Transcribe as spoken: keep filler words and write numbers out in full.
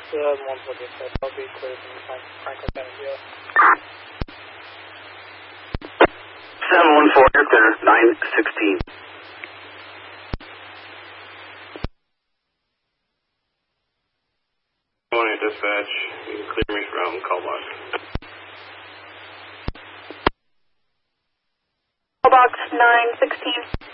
seven one four dispatch, I'll be clear from Franklin County Jail. seven one four, clear, nine sixteen. Morning, dispatch. You can clear me from call box. Call box nine sixteen.